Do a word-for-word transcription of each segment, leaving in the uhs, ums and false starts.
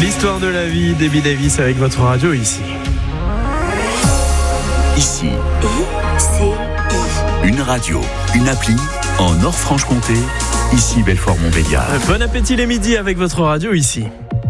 L'histoire de la vie, Debbie Davis avec votre radio ici. Ici. Et c'est Une radio, une appli en Nord-Franche-Comté. Ici Belfort-Montbéliard. Bon appétit les midis avec votre radio ici.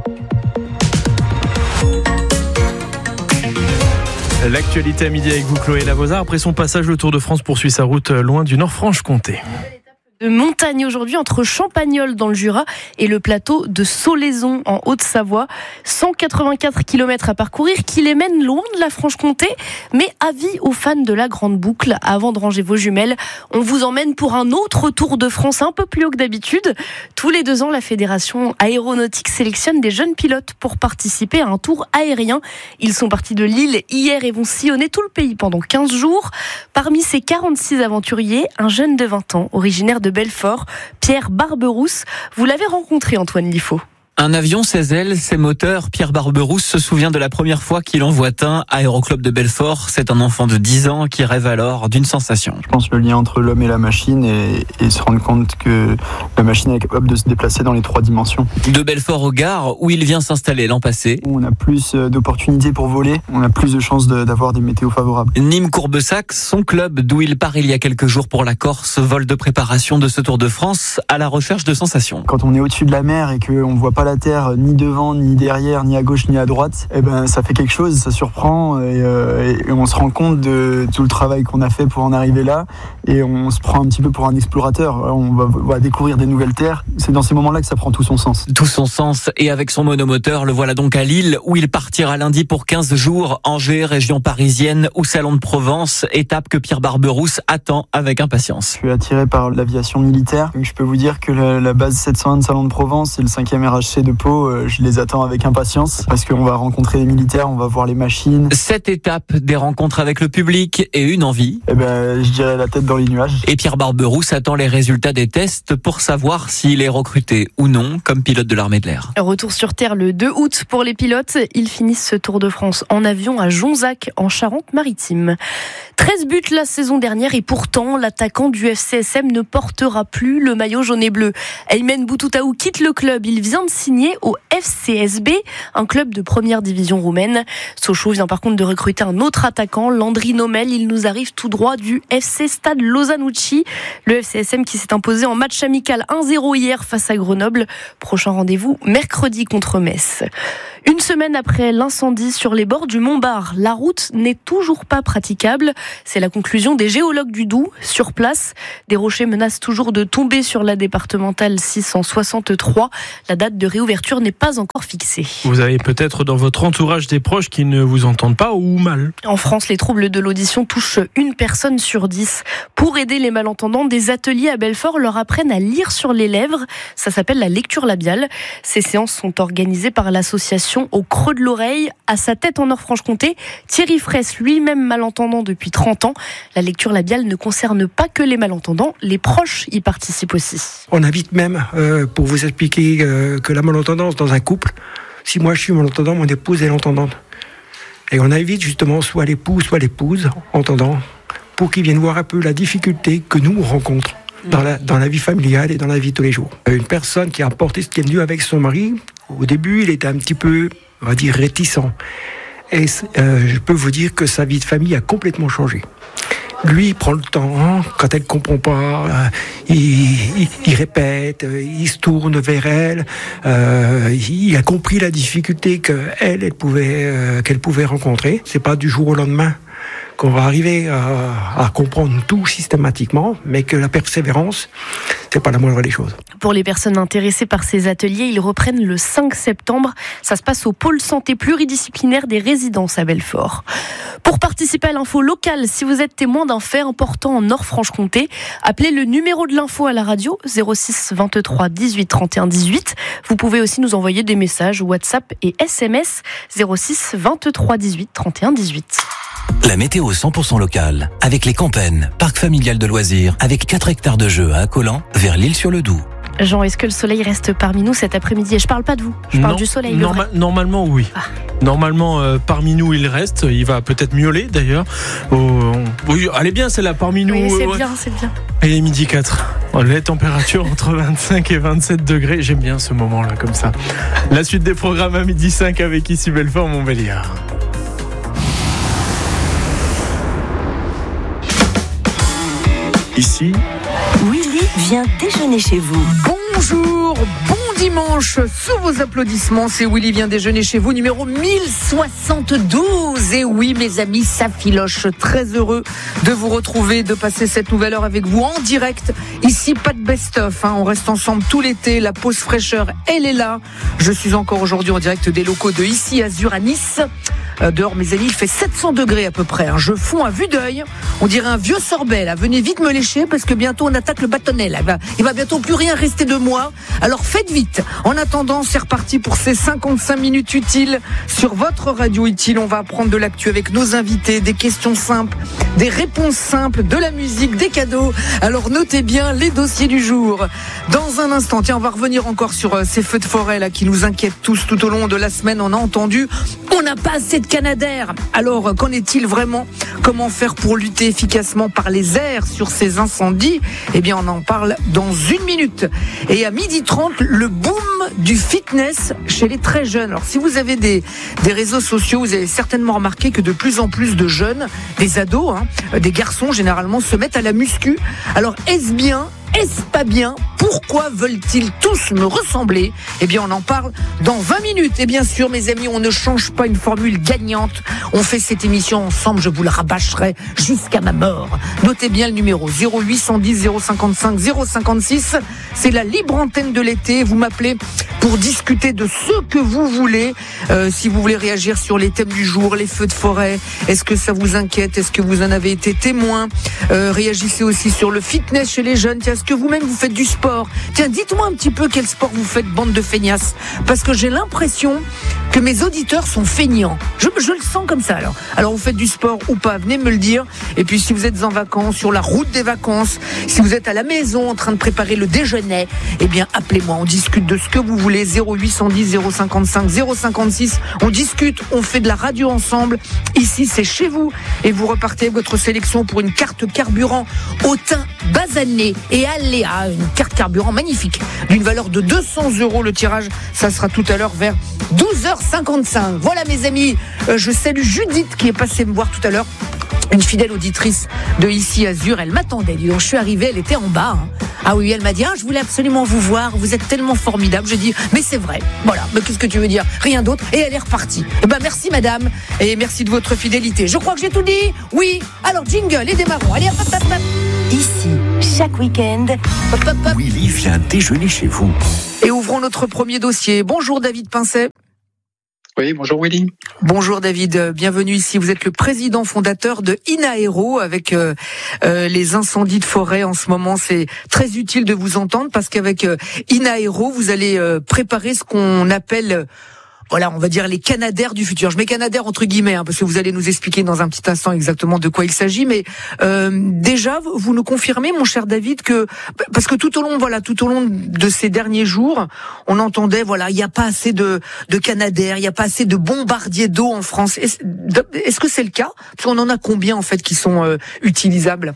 L'actualité à midi avec vous, Chloé Lavozard. Après son passage, le Tour de France poursuit sa route loin du Nord-Franche-Comté. De montagne aujourd'hui entre Champagnole dans le Jura et le plateau de Solaison en Haute-Savoie. cent quatre-vingt-quatre kilomètres à parcourir qui les mènent loin de la Franche-Comté. Mais avis aux fans de la Grande Boucle, avant de ranger vos jumelles, on vous emmène pour un autre Tour de France un peu plus haut que d'habitude. Tous les deux ans, la Fédération aéronautique sélectionne des jeunes pilotes pour participer à un tour aérien. Ils sont partis de Lille hier et vont sillonner tout le pays pendant quinze jours. Parmi ces quarante-six aventuriers, un jeune de vingt ans, originaire de de Belfort, Pierre Barberousse. Vous l'avez rencontré, Antoine Liffaut. Un avion, ses ailes, ses moteurs. Pierre Barberousse se souvient de la première fois qu'il en voit un à Aéroclub de Belfort. C'est un enfant de dix ans qui rêve alors d'une sensation. Je pense le lien entre l'homme et la machine et, et se rendre compte que la machine est capable de se déplacer dans les trois dimensions. De Belfort au Gard, où il vient s'installer l'an passé. On a plus d'opportunités pour voler, on a plus de chances de, d'avoir des météos favorables. Nîmes Courbessac, son club d'où il part il y a quelques jours pour la Corse, vol de préparation de ce Tour de France à la recherche de sensations. Quand on est au-dessus de la mer et qu'on ne voit pas la terre ni devant, ni derrière, ni à gauche, ni à droite, eh ben, ça fait quelque chose, ça surprend et, euh, et on se rend compte de tout le travail qu'on a fait pour en arriver là et on se prend un petit peu pour un explorateur. On va, va découvrir des nouvelles terres. C'est dans ces moments-là que ça prend tout son sens. Tout son sens, et avec son monomoteur, le voilà donc à Lille où il partira lundi pour quinze jours. Angers, région parisienne ou Salon de Provence, étape que Pierre Barberousse attend avec impatience. Je suis attiré par l'aviation militaire. Je peux vous dire que la, la base sept cent un de Salon de Provence et le cinquième R H C de Pau, je les attends avec impatience parce qu'on va rencontrer les militaires, on va voir les machines. Cette étape, des rencontres avec le public et une envie. Eh ben, je dirais la tête dans les nuages. Et Pierre Barberousse attend les résultats des tests pour savoir s'il est recruté ou non comme pilote de l'armée de l'air. Retour sur Terre le deux août pour les pilotes. Ils finissent ce Tour de France en avion à Jonzac, en Charente-Maritime. treize buts la saison dernière et pourtant, l'attaquant du F C S M ne portera plus le maillot jaune et bleu. Aymen Boutoutaou quitte le club. Il vient de signer au F C S B, un club de première division roumaine. Sochaux vient par contre de recruter un autre attaquant, Landry Nomel. Il nous arrive tout droit du F C Stade Lozanouchi. Le F C S M qui s'est imposé en match amical un zéro hier face à Grenoble. Prochain rendez-vous mercredi contre Metz. Une semaine après l'incendie sur les bords du Montbard, la route n'est toujours pas praticable. C'est la conclusion des géologues du Doubs. Sur place, des rochers menacent toujours de tomber sur la départementale six cent soixante-trois. La date de réouverture n'est pas encore fixée. Vous avez peut-être dans votre entourage des proches qui ne vous entendent pas ou mal. En France, les troubles de l'audition touchent une personne sur dix. Pour aider les malentendants, des ateliers à Belfort leur apprennent à lire sur les lèvres. Ça s'appelle la lecture labiale. Ces séances sont organisées par l'association Au Creux de l'Oreille. À sa tête en Nord-Franche-Comté, Thierry Fraisse, lui-même malentendant depuis trente ans. La lecture labiale ne concerne pas que les malentendants, les proches y participent aussi. On invite même, euh, pour vous expliquer euh, que la malentendance dans un couple, si moi je suis malentendant, mon épouse est l'entendante. Et on invite justement soit l'époux, soit l'épouse, entendant, pour qu'ils viennent voir un peu la difficulté que nous rencontrons dans la, dans la vie familiale et dans la vie de tous les jours. Une personne qui a porté ce qui est venu avec son mari, au début, il était un petit peu, on va dire, réticent. Et euh, je peux vous dire que sa vie de famille a complètement changé. Lui, il prend le temps, quand elle ne comprend pas, euh, il, il, il répète, il se tourne vers elle, euh, il a compris la difficulté qu'elle, elle pouvait, euh, qu'elle pouvait rencontrer. C'est pas du jour au lendemain qu'on va arriver à, à comprendre tout systématiquement, mais que la persévérance, c'est pas la moindre des choses. Pour les personnes intéressées par ces ateliers, ils reprennent le cinq septembre. Ça se passe au pôle santé pluridisciplinaire des résidences à Belfort. Pour participer à l'info locale, si vous êtes témoin d'un fait important en Nord-Franche-Comté, appelez le numéro de l'info à la radio, zéro six vingt-trois dix-huit trente et un dix-huit. Vous pouvez aussi nous envoyer des messages WhatsApp et S M S, zéro six vingt-trois dix-huit trente et un dix-huit. La météo cent pour cent locale, avec les Campennes, parc familial de loisirs, avec quatre hectares de jeux à Accolant, vers l'Île-sur-le-Doubs. Jean, est-ce que le soleil reste parmi nous cet après-midi ? Et je parle pas de vous, je parle non, du soleil. Norma- normalement, oui. Ah. Normalement, euh, parmi nous, il reste. Il va peut-être miauler, d'ailleurs. Oh, on... Oui, allez bien, c'est là, parmi nous. Oui, c'est ouais. bien, c'est bien. Et midi quatre. Les températures entre vingt-cinq et vingt-sept degrés. J'aime bien ce moment-là, comme ça. La suite des programmes à midi cinq avec ici Belfort Montbéliard. Ici, Willy vient déjeuner chez vous. Bonjour, bon dimanche, sous vos applaudissements, c'est Willy vient déjeuner chez vous, numéro mille soixante-douze. Et oui, mes amis, ça filoche. Très heureux de vous retrouver, de passer cette nouvelle heure avec vous en direct. Ici, pas de best-of, hein. On reste ensemble tout l'été. La pause fraîcheur, elle est là. Je suis encore aujourd'hui en direct des locaux de Ici Azur à Nice. Euh, dehors, mes amis, il fait sept cents degrés à peu près. Hein. Je fonds à vue d'œil. On dirait un vieux sorbet, là. Venez vite me lécher parce que bientôt on attaque le bâtonnet, là. Il va, il va bientôt plus rien rester de moi. Alors faites vite. En attendant, c'est reparti pour ces cinquante-cinq minutes utiles sur votre radio utile. On va apprendre de l'actu avec nos invités, des questions simples, des réponses simples, de la musique, des cadeaux. Alors notez bien les dossiers du jour. Dans un instant, tiens, on va revenir encore sur euh, ces feux de forêt là qui nous inquiètent tous tout au long de la semaine. On a entendu, on n'a pas assez de canadair. Alors, qu'en est-il vraiment? Comment faire pour lutter efficacement par les airs sur ces incendies? Eh bien, on en parle dans une minute. Et à midi trente, le boom du fitness chez les très jeunes. Alors, si vous avez des, des réseaux sociaux, vous avez certainement remarqué que de plus en plus de jeunes, des ados, hein, des garçons généralement, se mettent à la muscu. Alors, est-ce bien? Est-ce pas bien? Pourquoi veulent-ils tous me ressembler? Eh bien, on en parle dans vingt minutes. Et bien sûr, mes amis, on ne change pas une formule gagnante. On fait cette émission ensemble, je vous la rabâcherai jusqu'à ma mort. Notez bien le numéro zéro huit cent dix zéro cinquante-cinq zéro cinquante-six. C'est la libre antenne de l'été. Vous m'appelez pour discuter de ce que vous voulez. Euh, si vous voulez réagir sur les thèmes du jour, les feux de forêt, est-ce que ça vous inquiète? Est-ce que vous en avez été témoin? euh, Réagissez aussi sur le fitness chez les jeunes. Tiens, est-ce que vous-même vous faites du sport? Tiens, dites-moi un petit peu quel sport vous faites, bande de feignasses. Parce que j'ai l'impression que mes auditeurs sont feignants. Je, je le sens comme ça alors. Alors vous faites du sport ou pas? Venez me le dire. Et puis si vous êtes en vacances, sur la route des vacances, si vous êtes à la maison en train de préparer le déjeuner, eh bien appelez-moi. On discute de ce que vous voulez. Zéro huit cent dix zéro cinquante-cinq zéro cinquante-six. On discute, on fait de la radio ensemble. Ici c'est chez vous. Et vous repartez avec votre sélection pour une carte carburant au thym basané et aléa. Une carte carburant magnifique d'une valeur de deux cents euros. Le tirage, ça sera tout à l'heure vers douze heures cinquante-cinq. Voilà mes amis, euh, je salue Judith qui est passée me voir tout à l'heure. Une fidèle auditrice de Ici Azur, elle m'attendait. Dis donc, je suis arrivée, elle était en bas. Hein. Ah oui, elle m'a dit, ah, je voulais absolument vous voir, vous êtes tellement formidable. Je dis, mais c'est vrai. Voilà, mais qu'est-ce que tu veux dire? Rien d'autre. Et elle est repartie. Eh ben, merci madame, et merci de votre fidélité. Je crois que j'ai tout dit. Oui. Alors, jingle et démarrons. Allez, hop, hop, hop, hop. Ici, chaque week-end, Hop, hop, hop. Willy vient déjeuner chez vous. Et ouvrons notre premier dossier. Bonjour David Pincet. Oui, bonjour Willy. Bonjour David, bienvenue ici. Vous êtes le président fondateur de Inaéro avec euh, euh, les incendies de forêt en ce moment. C'est très utile de vous entendre parce qu'avec euh, Inaéro, vous allez euh, préparer ce qu'on appelle... Euh, Voilà, on va dire les canadaires du futur. Je mets canadaires entre guillemets, hein, parce que vous allez nous expliquer dans un petit instant exactement de quoi il s'agit. Mais euh, déjà, vous nous confirmez, mon cher David, que parce que tout au long, voilà, tout au long de ces derniers jours, on entendait, voilà, il n'y a pas assez de, de canadaires, il n'y a pas assez de bombardiers d'eau en France. Est-ce, est-ce que c'est le cas? Parce qu'on en a combien en fait qui sont euh, utilisables?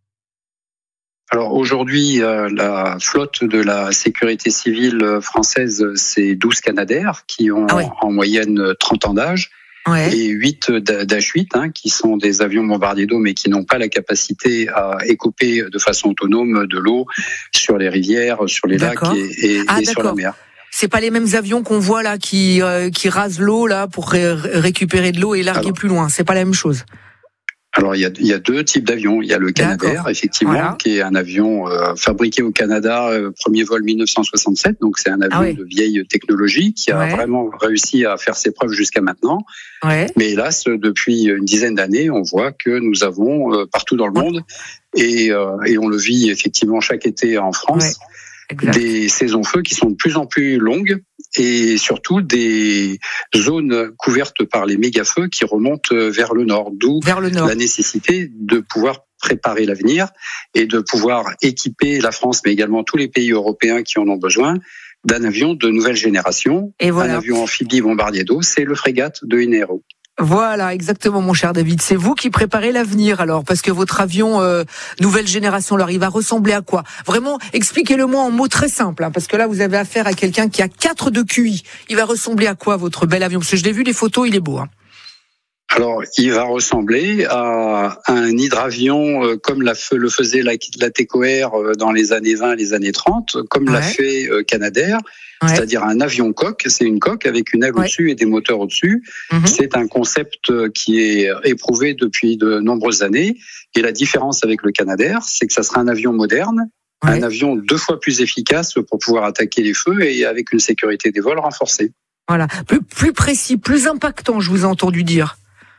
Alors aujourd'hui, euh, la flotte de la sécurité civile française, c'est douze canadaires qui ont ah ouais. en moyenne trente ans d'âge. Ouais. Et huit d'H huit, hein, qui sont des avions bombardiers d'eau, mais qui n'ont pas la capacité à écoper de façon autonome de l'eau sur les rivières, sur les d'accord. lacs et, et, ah, et sur la mer. C'est pas les mêmes avions qu'on voit là qui euh, qui rasent l'eau là pour ré- récupérer de l'eau et larguer Alors, plus loin. C'est pas la même chose. Alors il y a, il y a deux types d'avions. Il y a le Canadair, D'accord. effectivement, voilà. qui est un avion euh, fabriqué au Canada, euh, premier vol mille neuf cent soixante-sept. Donc c'est un avion ah oui. de vieille technologie qui a ouais. vraiment réussi à faire ses preuves jusqu'à maintenant. Ouais. Mais hélas, depuis une dizaine d'années, on voit que nous avons euh, partout dans le ouais. monde, et, euh, et on le vit effectivement chaque été en France, ouais. des saisons feux qui sont de plus en plus longues. Et surtout des zones couvertes par les méga-feux qui remontent vers le nord, d'où vers le nord. La nécessité de pouvoir préparer l'avenir et de pouvoir équiper la France, mais également tous les pays européens qui en ont besoin, d'un avion de nouvelle génération, et voilà. un avion amphibie bombardier d'eau, c'est le frégate de Inaéro. Voilà, exactement, mon cher David. C'est vous qui préparez l'avenir, alors, parce que votre avion euh, nouvelle génération, alors, il va ressembler à quoi? Vraiment, expliquez-le-moi en mots très simples, hein, parce que là, vous avez affaire à quelqu'un qui a quatre de Q I. Il va ressembler à quoi, votre bel avion? Parce que je l'ai vu, les photos, il est beau. Hein. Alors, il va ressembler à un hydravion euh, comme la, le faisait la, la TECOR euh, dans les années vingt, les années trente, comme ouais. l'a fait euh, Canadair, ouais. c'est-à-dire un avion coque. C'est une coque avec une aile ouais. au-dessus et des moteurs au-dessus. Mm-hmm. C'est un concept qui est éprouvé depuis de nombreuses années. Et la différence avec le Canadair, c'est que ça sera un avion moderne, ouais. un avion deux fois plus efficace pour pouvoir attaquer les feux et avec une sécurité des vols renforcée. Voilà, plus, plus précis, plus impactant, je vous ai entendu dire.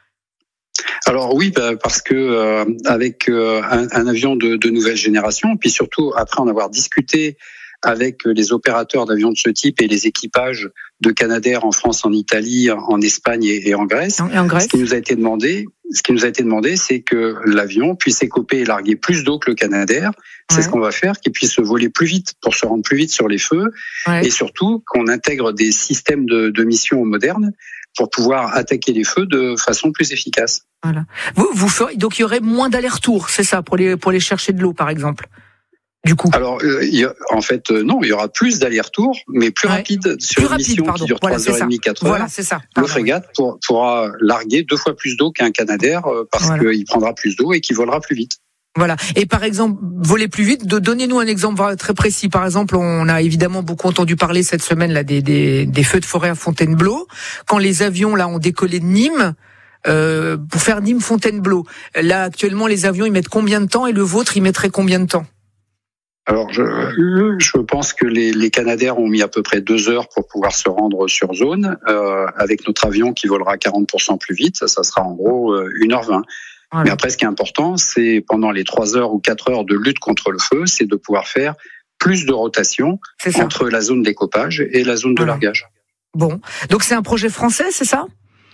Alors oui, bah, parce que euh, avec euh, un, un avion de, de nouvelle génération, puis surtout après en avoir discuté avec les opérateurs d'avions de ce type et les équipages de Canadair en France, en Italie, en Espagne et, et en Grèce, et en Grèce. ce qui nous a été demandé, ce qui nous a été demandé, c'est que l'avion puisse écoper et larguer plus d'eau que le Canadair. C'est ouais. ce qu'on va faire, qu'il puisse voler plus vite pour se rendre plus vite sur les feux, ouais. et surtout qu'on intègre des systèmes de, de mission modernes pour pouvoir attaquer les feux de façon plus efficace. Voilà. Vous, vous ferez, donc il y aurait moins d'allers-retours, c'est ça, pour les pour aller chercher de l'eau, par exemple. Du coup. Alors, euh, il y a, en fait, euh, non, il y aura plus d'allers-retours, mais plus ouais. rapide sur plus une rapide, mission pardon. qui dure voilà, trois heures trente, quatre heures. Voilà, c'est ça. Pardon, le frégate oui. pour, pourra larguer deux fois plus d'eau qu'un Canadair euh, parce voilà. qu'il prendra plus d'eau et qu'il volera plus vite. Voilà. Et par exemple, voler plus vite, de, donnez-nous un exemple très précis. Par exemple, on a évidemment beaucoup entendu parler cette semaine là des, des, des feux de forêt à Fontainebleau. Quand les avions là ont décollé de Nîmes, euh, pour faire Nîmes-Fontainebleau, là actuellement les avions ils mettent combien de temps et le vôtre il mettrait combien de temps? Alors, je, je pense que les, les Canadair ont mis à peu près deux heures pour pouvoir se rendre sur zone. Euh, avec notre avion qui volera quarante pour cent plus vite, ça, ça sera en gros une heure vingt. Voilà. Mais après, ce qui est important, c'est pendant les trois heures ou quatre heures de lutte contre le feu, c'est de pouvoir faire plus de rotation entre la zone d'écopage et la zone de voilà. largage. Bon, donc c'est un projet français, c'est ça ?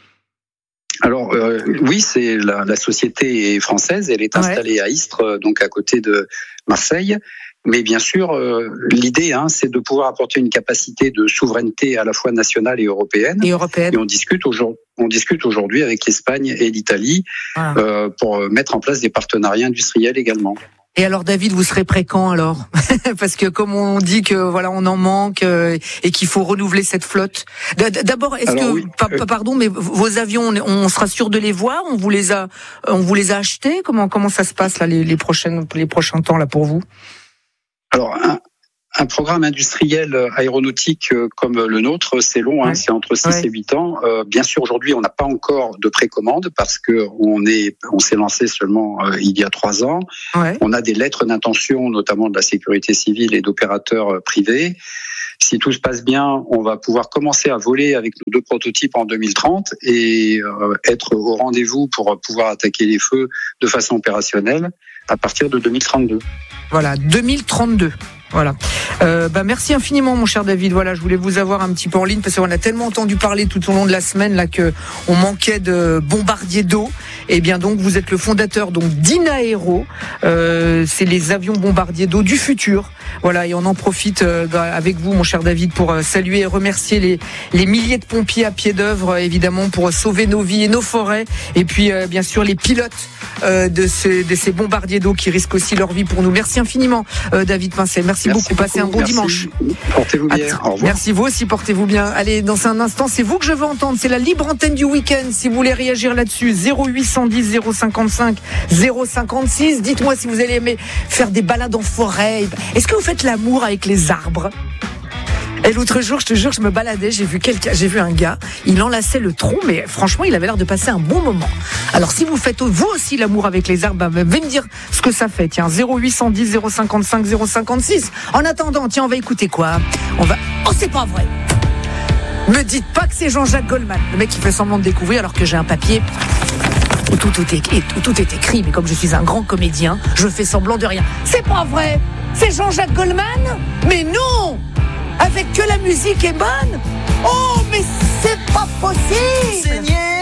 Alors euh, oui, c'est la, la société est française, elle est installée ouais. à Istres, donc à côté de Marseille. Mais bien sûr, euh, l'idée, hein, c'est de pouvoir apporter une capacité de souveraineté à la fois nationale et européenne. Et européenne. Et on discute aujourd'hui, on discute aujourd'hui avec l'Espagne et l'Italie ah. euh, pour mettre en place des partenariats industriels également. Et alors David, vous serez prêt quand alors? Parce que comme on dit que voilà on en manque euh, et qu'il faut renouveler cette flotte. D'abord, est-ce alors, que oui. pa- pardon, mais vos avions, on sera sûr de les voir? On vous les a, on vous les a achetés? Comment comment ça se passe là les, les prochaines les prochains temps là pour vous? Alors, un, un programme industriel aéronautique comme le nôtre, c'est long, hein, ouais. c'est entre six ouais. et huit ans. Euh, bien sûr, aujourd'hui, on n'a pas encore de précommande parce que on est, on s'est lancé seulement euh, il y a trois ans. Ouais. On a des lettres d'intention, notamment de la sécurité civile et d'opérateurs privés. Si tout se passe bien, on va pouvoir commencer à voler avec nos deux prototypes en deux mille trente et euh, être au rendez-vous pour pouvoir attaquer les feux de façon opérationnelle à partir de deux mille trente-deux. Voilà, deux mille trente-deux. Voilà. Euh, bah merci infiniment, mon cher David. Voilà, je voulais vous avoir un petit peu en ligne parce qu'on a tellement entendu parler tout au long de la semaine là que on manquait de bombardiers d'eau. Et bien donc, vous êtes le fondateur donc d'Inaero. Euh, c'est les avions bombardiers d'eau du futur. Voilà, et on en profite euh, avec vous, mon cher David, pour euh, saluer et remercier les les milliers de pompiers à pied d'œuvre, évidemment, pour sauver nos vies et nos forêts. Et puis, euh, bien sûr, les pilotes euh, de ces de ces bombardiers d'eau qui risquent aussi leur vie pour nous. Merci infiniment, euh, David Pincet. Merci. Merci beaucoup, passez un bon Merci. dimanche. Portez-vous bien, au revoir. Merci, vous aussi, portez-vous bien. Allez, dans un instant, c'est vous que je veux entendre, c'est la libre antenne du week-end, si vous voulez réagir là-dessus, zéro huit cent dix zéro cinquante-cinq zéro cinquante-six, dites-moi si vous allez aimer faire des balades en forêt, est-ce que vous faites l'amour avec les arbres? Et l'autre jour, je te jure, je me baladais, j'ai vu quelqu'un, j'ai vu un gars, il enlaçait le tronc, mais franchement, il avait l'air de passer un bon moment. Alors, si vous faites vous aussi l'amour avec les arbres, ben, venez me dire ce que ça fait. Tiens, zéro huit cent dix zéro cinquante-cinq zéro cinquante-six. En attendant, tiens, on va écouter quoi? On va, oh, c'est pas vrai! Me dites pas que c'est Jean-Jacques Goldman, le mec qui fait semblant de découvrir alors que j'ai un papier où tout, tout, est, où tout est écrit, mais comme je suis un grand comédien, je fais semblant de rien. C'est pas vrai! C'est Jean-Jacques Goldman? Mais non! Avec que la musique est bonne? Oh, mais c'est pas possible!